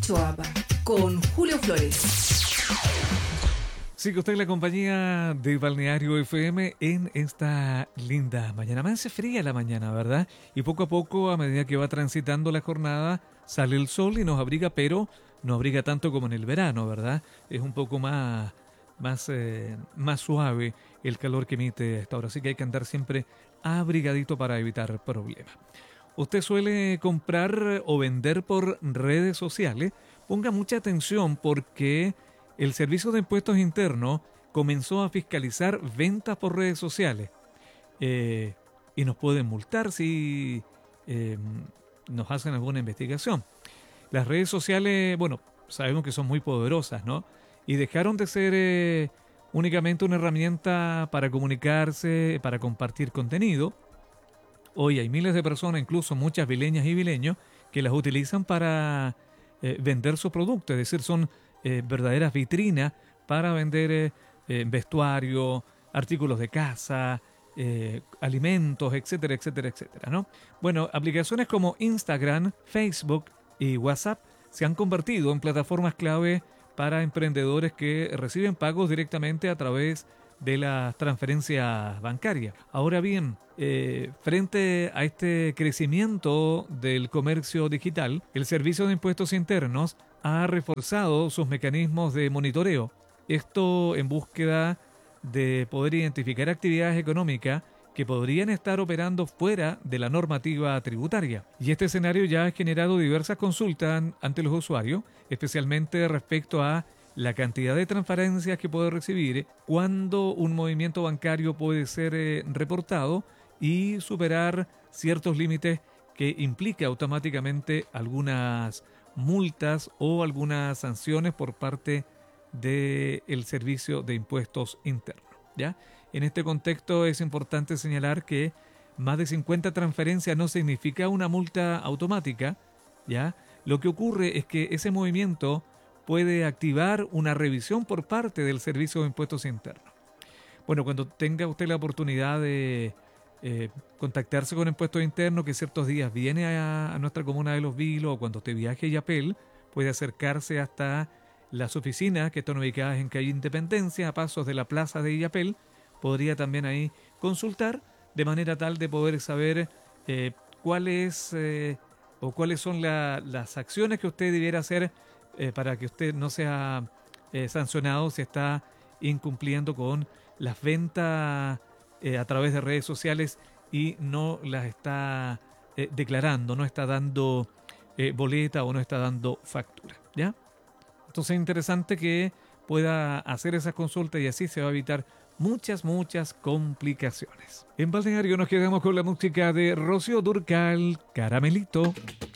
Choapa, con Julio Flores. Sigue usted en la compañía de Balneario FM en esta linda mañana. Amanece fría la mañana, ¿verdad? Y poco a poco, a medida que va transitando la jornada, sale el sol y nos abriga, pero no abriga tanto como en el verano, ¿verdad? Es un poco más suave el calor que emite a esta hora. Así que hay que andar siempre abrigadito para evitar problemas. ¿Usted suele comprar o vender por redes sociales? Ponga mucha atención porque el Servicio de Impuestos Internos comenzó a fiscalizar ventas por redes sociales y nos pueden multar si nos hacen alguna investigación. Las redes sociales, bueno, sabemos que son muy poderosas, ¿no? Y dejaron de ser únicamente una herramienta para comunicarse, para compartir contenido. Hoy hay miles de personas, incluso muchas vileñas y vileños, que las utilizan para vender su producto, es decir, son verdaderas vitrinas para vender vestuario, artículos de casa, alimentos, etcétera, etcétera, etcétera, ¿no? Bueno, aplicaciones como Instagram, Facebook y WhatsApp se han convertido en plataformas clave para emprendedores que reciben pagos directamente a través de las transferencias bancarias. Ahora bien, frente a este crecimiento del comercio digital, el Servicio de Impuestos Internos ha reforzado sus mecanismos de monitoreo. Esto en búsqueda de poder identificar actividades económicas que podrían estar operando fuera de la normativa tributaria. Y este escenario ya ha generado diversas consultas ante los usuarios, especialmente respecto a la cantidad de transferencias que puede recibir, cuándo un movimiento bancario puede ser reportado y superar ciertos límites que implica automáticamente algunas multas o algunas sanciones por parte del Servicio de Impuestos Internos, ¿ya? En este contexto es importante señalar que más de 50 transferencias no significa una multa automática, ¿ya? Lo que ocurre es que ese movimiento puede activar una revisión por parte del Servicio de Impuestos Internos. Bueno, cuando tenga usted la oportunidad de contactarse con Impuestos Internos, que ciertos días viene a nuestra comuna de Los Vilos, o cuando usted viaje a Illapel, puede acercarse hasta las oficinas que están ubicadas en calle Independencia, a pasos de la plaza de Illapel. Podría también ahí consultar de manera tal de poder saber cuáles son las acciones que usted debiera hacer para que usted no sea sancionado si está incumpliendo con las ventas a través de redes sociales y no las está declarando, no está dando boleta o no está dando factura, ¿ya? Entonces es interesante que pueda hacer esas consultas y así se va a evitar muchas complicaciones. En Balneario nos quedamos con la música de Rocío Dúrcal, Caramelito.